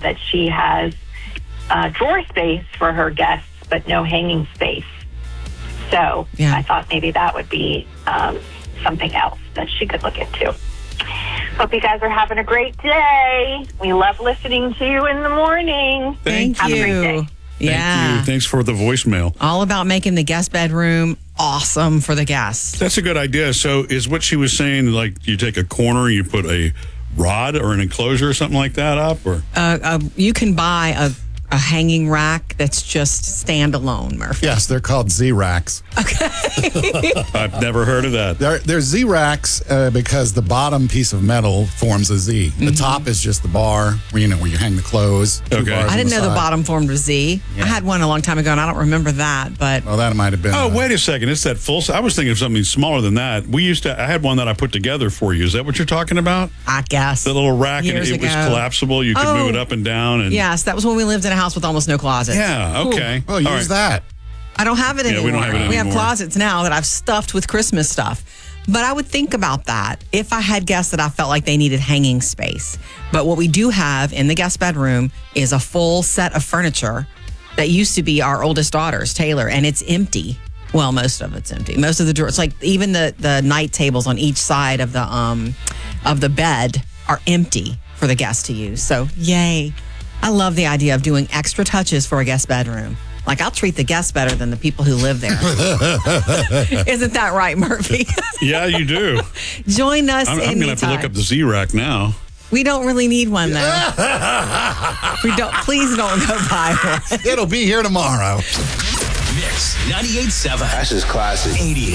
that she has drawer space for her guests, but no hanging space. So I thought maybe that would be something else that she could look into. Hope you guys are having a great day. We love listening to you in the morning. Thank Have you. a great day. Yeah. Thank you. Thanks for the voicemail. All about making the guest bedroom awesome for the guests. That's a good idea. So is what she was saying, like you take a corner and you put a rod or an enclosure or something like that up? Or You can buy a hanging rack that's just standalone, Murphy. Yes, they're called Z-Racks. I've never heard of that. They're Z-Racks because the bottom piece of metal forms a Z. The top is just the bar, where you hang the clothes. Okay. I didn't know the bottom formed a Z. I had one a long time ago, and I don't remember that. But Well, that might have been. Oh, wait a second. It's that full. I was thinking of something smaller than that. I had one that I put together for you. Is that what you're talking about? I guess The little rack, and Years it was ago. collapsible. You could move it up and down. And Yes, that was when we lived in a house with almost no closets. Yeah, okay. Oh, use All right. that. I don't have it Yeah, anymore. we don't have it We have anymore. closets now that I've stuffed with Christmas stuff. But I would think about that if I had guests that I felt like they needed hanging space. But what we do have in the guest bedroom is a full set of furniture that used to be our oldest daughter's, Taylor, and it's empty. Well, most of it's empty. Most of the drawers, like even the night tables on each side of the bed are empty for the guests to use. So, yay. I love the idea of doing extra touches for a guest bedroom. Like, I'll treat the guests better than the people who live there. Isn't that right, Murphy? Yeah, you do. Join us I'm going to have to look up the Z-Rack now. We don't really need one, though. Please don't go buy one. It'll be here tomorrow. Mix 98.7. That's just classic. 80s.